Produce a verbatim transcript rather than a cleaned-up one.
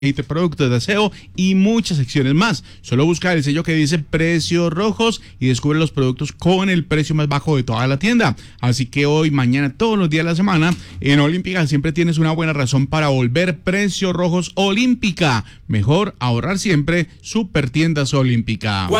aceite, productos de aseo y muchas secciones más. Solo busca el sello que dice Precios Rojos y descubre los productos con el precio más bajo de toda la tienda. Así que hoy, mañana, todos los días de la semana, en Olímpica siempre tienes una buena razón para volver. Precios Rojos Olímpica. Mejor ahorrar siempre. Super Tiendas Olímpica.